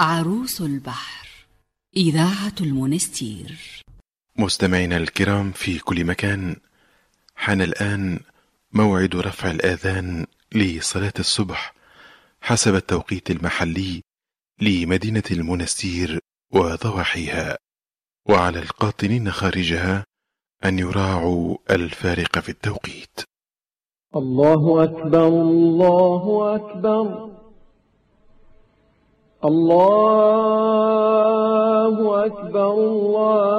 عروس البحر، إذاعة المنستير. مستمعينا الكرام في كل مكان، حان الآن موعد رفع الآذان لصلاة الصبح حسب التوقيت المحلي لمدينة المنستير وضواحيها، وعلى القاطنين خارجها أن يراعوا الفارق في التوقيت. الله أكبر، الله أكبر، الله أكبر، الله